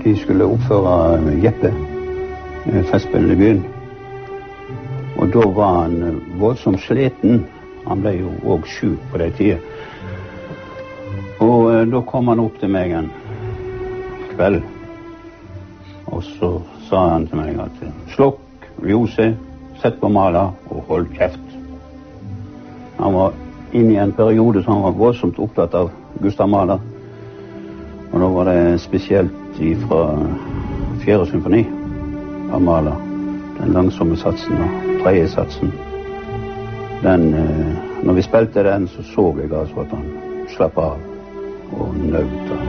Vi skulle oppføre Jeppe, festspillet i byen. Og da var han voldsomt sliten. Han ble jo også syk på den tiden. Og da kom han opp til meg en kveld. Og så sa han til meg at slukk ljoset, sett på mala og hold kjeft. Han var inne i en periode som han var voldsomt opptatt av Gustav Mahler. Og da var det spesielt fra 4. symfoni av Mahler. Den langsomme satsen og tredje satsen. Når vi spilte den, så jeg altså at han slapp av og nøvde.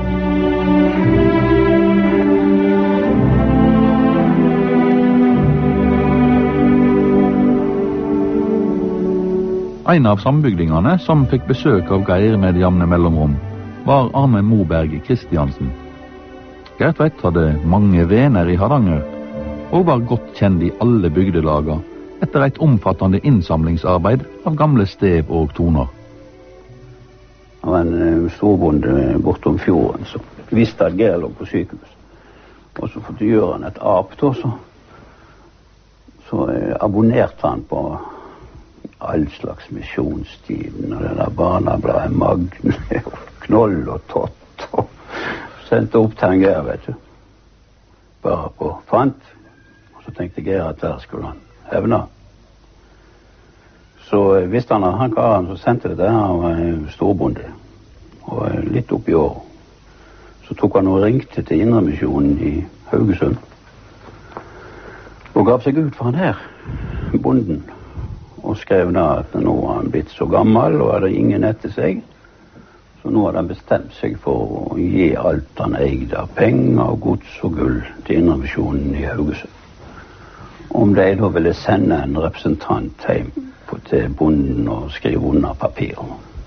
En av sambygdingene som fikk besøk av Geir med jevne mellomrom, var Arne Moberg Kristiansen. Geir Tveit hadde mange vener i Hardanger, og var godt kjent i alle bygdelaga etter et omfattende innsamlingsarbeid av gamle stev og toner. Han var en storbonde bortom fjorden som visste at Geir lå på sykehus. Og så for å gjøre han et ap da, så abonnerte han på all slags misjonstiden, og det der barnabladet Magne, og Knoll og Tott, og sendte opp til han Geir, vet du. Bare på fant. Og så tenkte Geir at der skulle han hevne. Så visste han at han karen som sendte det der, han var en storbonde. Og litt opp i år. Så tok han og ringte til Indremisjonen i Haugesund. Og gav seg ut for han her, bonden. Og skrev da at nå var han blitt så gammel og hadde ingen etter seg. Så nå hadde han bestemt seg for å gi alt han eide av penger, gods og gull til Indremisjonen i Haugesund. Om de da ville sende en representant hjem til bonden og skrive under papirer.